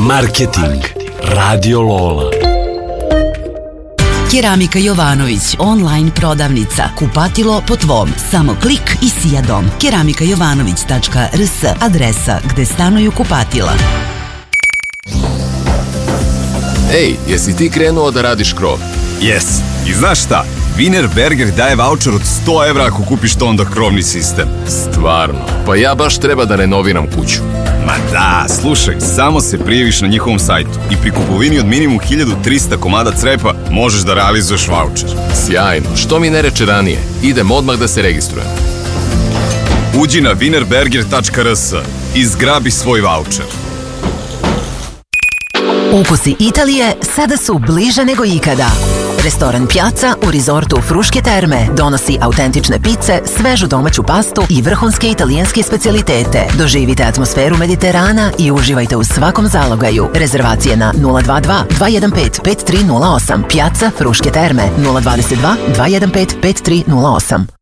Marketing Radio Lola. Keramika Jovanović, online prodavnica. Kupatilo po tvom. Samo klik i sija dom. keramikajovanović.rs, adresa gde stanuju kupatila. Ej, jesi ti krenuo da radiš krov? Jes. I znaš šta? Wienerberger daje vaučer od 100 evra ako kupiš to onda krovni sistem. Stvarno? Pa ja baš treba da renoviram kuću. Ma da, slušaj, samo se prijaviš na njihovom sajtu i pri kupovini od minimum 1300 komada crepa možeš da realizuješ vaučer. Sjajno, što mi ne reče ranije? Idem odmah da se registrujem. Uđi na wienerberger.rs i zgrabi svoj vaučer. Ukusi Italije sada su bliže nego ikada. Restoran Piazza u Resortu Fruške Terme donosi autentične pice, svežu domaću pastu i vrhunske italijanske specijalitete. Doživite atmosferu Mediterana i uživajte u svakom zalogaju. Rezervacije na 022 215 5308. Piazza Fruške Terme 022 215 5308.